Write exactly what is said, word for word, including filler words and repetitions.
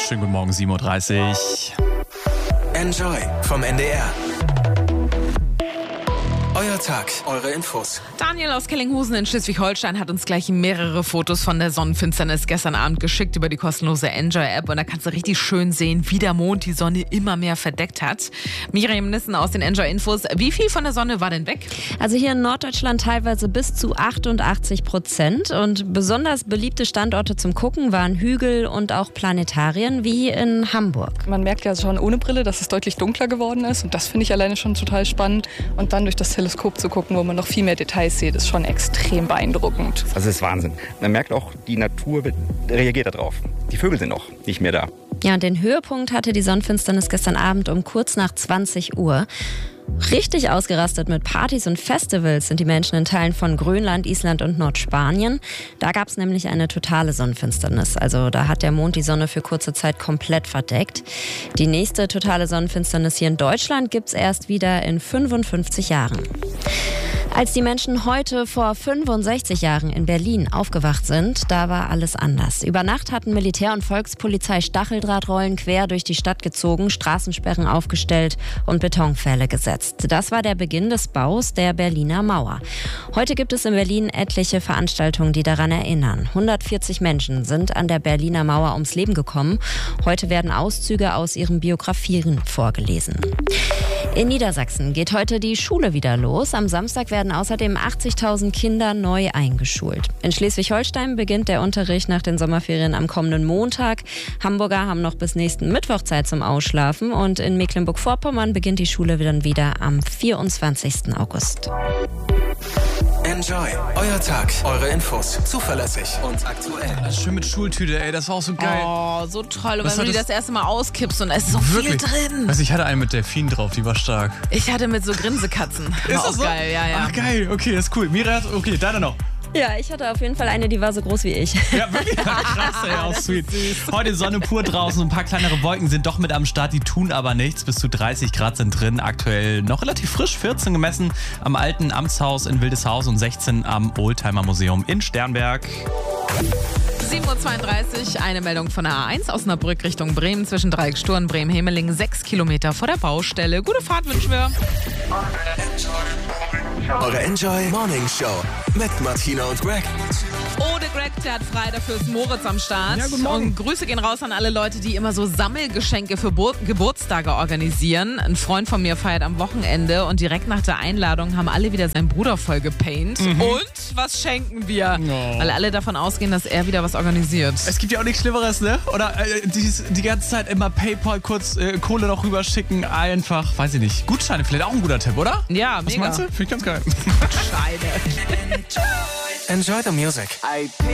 Schönen guten Morgen, sieben Uhr dreißig. Enjoy vom N D R. Euer Tag, eure Infos. Daniel aus Kellinghusen in Schleswig-Holstein hat uns gleich mehrere Fotos von der Sonnenfinsternis gestern Abend geschickt über die kostenlose Enjoy-App. Und da kannst du richtig schön sehen, wie der Mond die Sonne immer mehr verdeckt hat. Miriam Nissen aus den Enjoy-Infos. Wie viel von der Sonne war denn weg? Also hier in Norddeutschland teilweise bis zu achtundachtzig Prozent. Und besonders beliebte Standorte zum Gucken waren Hügel und auch Planetarien wie in Hamburg. Man merkt ja schon ohne Brille, dass es deutlich dunkler geworden ist. Und das finde ich alleine schon total spannend. Und dann durch das Teleskop zu gucken, wo man noch viel mehr Details sieht, ist schon extrem beeindruckend. Das ist Wahnsinn. Man merkt auch, die Natur reagiert darauf. Die Vögel sind noch nicht mehr da. Ja, und den Höhepunkt hatte die Sonnenfinsternis gestern Abend um kurz nach zwanzig Uhr. Richtig ausgerastet mit Partys und Festivals sind die Menschen in Teilen von Grönland, Island und Nordspanien. Da gab es nämlich eine totale Sonnenfinsternis. Also da hat der Mond die Sonne für kurze Zeit komplett verdeckt. Die nächste totale Sonnenfinsternis hier in Deutschland gibt es erst wieder in fünfundfünfzig Jahren. Als die Menschen heute vor fünfundsechzig Jahren in Berlin aufgewacht sind, da war alles anders. Über Nacht hatten Militär und Volkspolizei Stacheldrahtrollen quer durch die Stadt gezogen, Straßensperren aufgestellt und Betonpfähle gesetzt. Das war der Beginn des Baus der Berliner Mauer. Heute gibt es in Berlin etliche Veranstaltungen, die daran erinnern. hundertvierzig Menschen sind an der Berliner Mauer ums Leben gekommen. Heute werden Auszüge aus ihren Biografien vorgelesen. In Niedersachsen geht heute die Schule wieder los. Am Samstag werden außerdem achtzigtausend Kinder neu eingeschult. In Schleswig-Holstein beginnt der Unterricht nach den Sommerferien am kommenden Montag. Hamburger haben noch bis nächsten Mittwoch Zeit zum Ausschlafen. Und in Mecklenburg-Vorpommern beginnt die Schule dann wieder am vierundzwanzigsten August. Enjoy, euer Tag, eure Infos. Zuverlässig und aktuell. Schön mit Schultüte, ey, das war auch so geil. Oh, so toll. Und Was wenn du hat die das- das erste Mal auskippst und da ist so Wirklich? viel drin. Weißt, ich hatte einen mit Delfin drauf, die war stark. Ich hatte mit so Grinsekatzen. War Ist auch das so? geil, ja, ja. Ach geil, okay, das ist cool. Mira hat, okay, deine noch. Ja, ich hatte auf jeden Fall eine, die war so groß wie ich. Ja, wirklich krass, ey, auch sweet. Heute Sonne pur draußen, ein paar kleinere Wolken sind doch mit am Start, die tun aber nichts. Bis zu dreißig Grad sind drin, aktuell noch relativ frisch, vierzehn gemessen am alten Amtshaus in Wildeshausen und sechzehn am Oldtimer Museum in Sternberg. sieben Uhr zweiunddreißig, eine Meldung von der A eins aus Osnabrück Richtung Bremen zwischen Dreiecksturen, Bremen-Hemeling, sechs Kilometer vor der Baustelle. Gute Fahrt wünschen wir. Eure Enjoy Morning Show mit Martina und Greg. Ode Greg, der hat frei, dafür ist Moritz am Start. Ja, guten Morgen. Und Grüße gehen raus an alle Leute, die immer so Sammelgeschenke für Bo- Geburtstage organisieren. Ein Freund von mir feiert am Wochenende und direkt nach der Einladung haben alle wieder seinen Bruder voll gepaint. Mhm. Und was schenken wir? Oh. Weil alle davon ausgehen, dass er wieder was organisiert. Es gibt ja auch nichts Schlimmeres, ne? Oder äh, die, die ganze Zeit immer PayPal kurz äh, Kohle noch rüberschicken. Einfach, weiß ich nicht. Gutscheine vielleicht auch ein guter Tipp, oder? Ja, Was mega. meinst du? Finde ich ganz geil. Scheide. Enjoy the music.